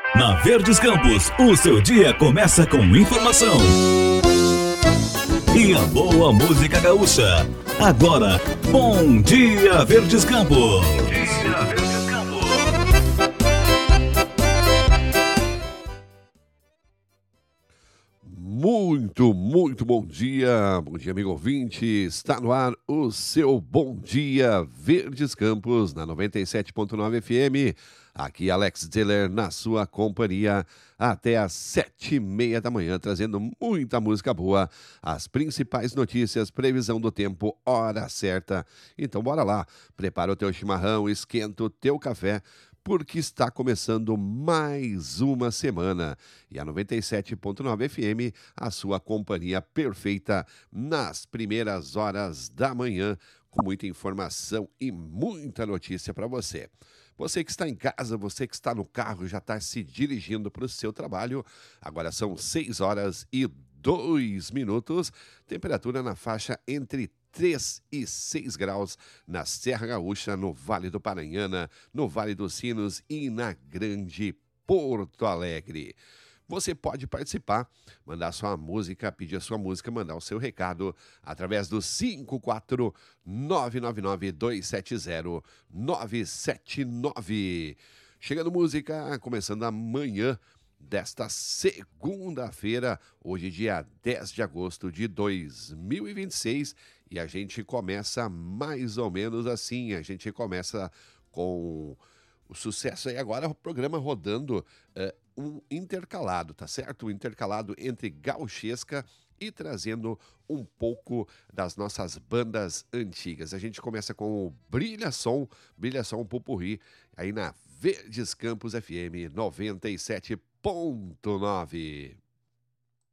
Na Verdes Campos, o seu dia começa com informação e a boa música gaúcha. Agora, Bom Dia Verdes Campos. Muito bom dia. Bom dia, amigo ouvinte. Está no ar o seu Bom Dia Verdes Campos, na 97.9 FM. Aqui Alex Zeller na sua companhia até às 7h30 da manhã, trazendo muita música boa, as principais notícias, previsão do tempo, hora certa. Então bora lá, prepara o teu chimarrão, esquenta o teu café, porque está começando mais uma semana. E a 97.9 FM, a sua companhia perfeita nas primeiras horas da manhã, com muita informação e muita notícia para você. Você que está em casa, você que está no carro, já está se dirigindo para o seu trabalho. Agora são 6h02, temperatura na faixa entre 3 e 6 graus na Serra Gaúcha, no Vale do Paranhana, no Vale dos Sinos e na Grande Porto Alegre. Você pode participar, mandar sua música, pedir a sua música, mandar o seu recado através do 5499270979. Chegando música, começando amanhã desta segunda-feira, hoje dia 10 de agosto de 2026, e a gente começa mais ou menos assim, a gente começa com o sucesso aí agora, o programa rodando um intercalado, tá certo? Um intercalado entre gauchesca e trazendo um pouco das nossas bandas antigas. A gente começa com o Brilha Som Popurrí, aí na Verdes Campos FM 97.9.